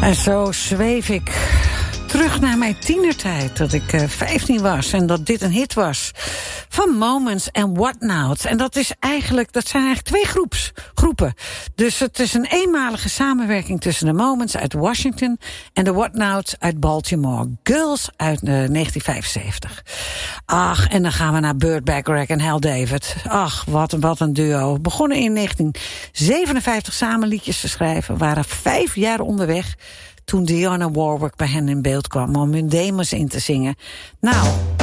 En zo zweef ik terug naar mijn tienertijd, dat ik 15 was en dat dit een hit was. Van Moments en Whatnauts. En dat zijn eigenlijk twee groepen. Dus het is een eenmalige samenwerking tussen de Moments uit Washington en de Whatnauts uit Baltimore. Girls uit 1975. Ach, en dan gaan we naar Burt Bacharach en Hal David. Ach, wat een duo. Begonnen in 1957 samen liedjes te schrijven. Waren 5 jaar onderweg toen Dionne Warwick bij hen in beeld kwam om hun demos in te zingen. Nou,